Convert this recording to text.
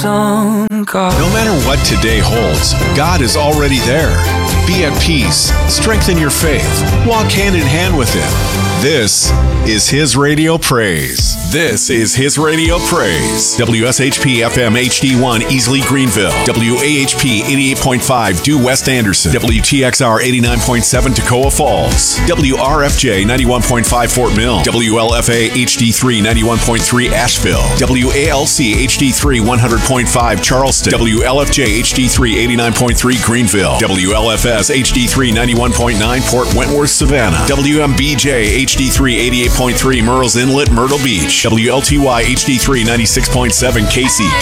song called. No matter what today holds, God is already there. Be at peace. Strengthen your faith. Walk hand in hand with Him. This is His Radio Praise. This is His Radio Praise. WSHP FM HD1 Easley Greenville. WAHP 88.5 Due West Anderson. WTXR 89.7 Toccoa Falls. WRFJ 91.5 Fort Mill. WLFA HD3 91.3 Asheville. WALC HD3 100.5 Charleston. WLFJ HD3 89.3 Greenville. WLFS HD3 91.9 Port Wentworth Savannah. WMBJ HD3 88.3 Murrells Inlet Myrtle Beach. WLTY HD3 96.7 Casey